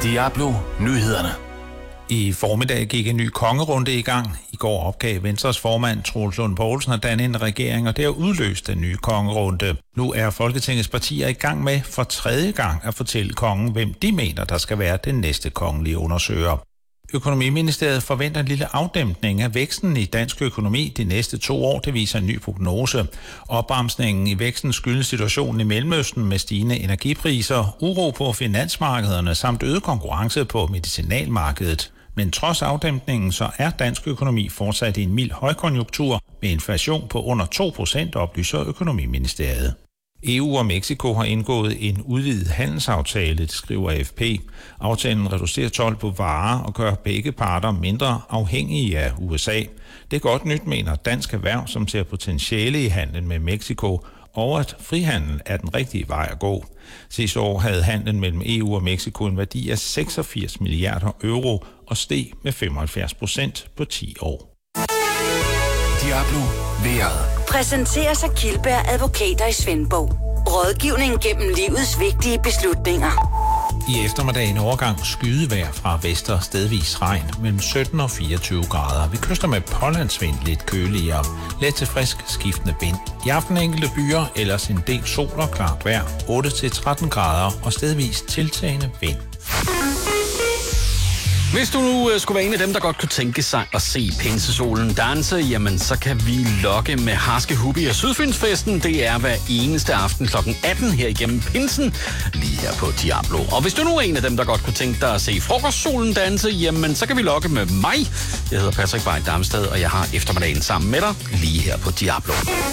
Diablo Nyhederne. I formiddag gik en ny kongerunde i gang. I går opgav Venstres formand Troels Lund Poulsen at danne en regering, og det har udløst den nye kongerunde. Nu er Folketingets partier i gang med for tredje gang at fortælle kongen, hvem de mener, der skal være den næste kongelige undersøger. Økonomiministeriet forventer en lille afdæmpning af væksten i dansk økonomi de næste 2 år, det viser en ny prognose. Opbremsningen i væksten skyldes situationen i Mellemøsten med stigende energipriser, uro på finansmarkederne samt øget konkurrence på medicinalmarkedet. Men trods afdæmpningen, så er dansk økonomi fortsat i en mild højkonjunktur med inflation på under 2%, oplyser Økonomiministeriet. EU og Mexico har indgået en udvidet handelsaftale, det skriver AFP. Aftalen reducerer told på varer og gør begge parter mindre afhængige af USA. Det er godt nyt, mener Dansk Erhverv, som ser potentiale i handlen med Mexico, og at frihandel er den rigtige vej at gå. Sidste år havde handlen mellem EU og Mexico en værdi af 86 milliarder euro og steg med 75% på 10 år. Diablo vejret. Præsenterer sig Kildberg Advokater i Svendborg. Rådgivning gennem livets vigtige beslutninger. I eftermiddag en overgang skydevejr fra vest og stedvis regn mellem 17 og 24 grader. Vi kyster med pålandsvind lidt køligere. Let til frisk skiftende vind. I aften enkelte byer, ellers en del sol og klart vejr. 8-13 grader og stedvis tiltagende vind. Hvis du nu skulle være en af dem, der godt kunne tænke sig at se pinsesolen danse, jamen så kan vi lokke med Harske Hubi og Sydfynsfesten. Det er hver eneste aften kl. 18 her igennem pinsen, lige her på Diablo. Og hvis du nu er en af dem, der godt kunne tænke dig at se frokostsolen danse, jamen så kan vi lokke med mig. Jeg hedder Patrick Bay Damstad, og jeg har eftermiddagen sammen med dig lige her på Diablo.